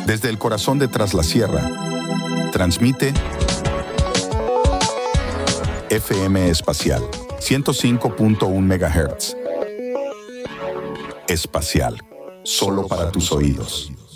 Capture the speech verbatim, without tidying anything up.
Desde el corazón de Tras la Sierra, transmite F M Espacial, ciento cinco punto uno megahertz. Espacial, solo para tus oídos.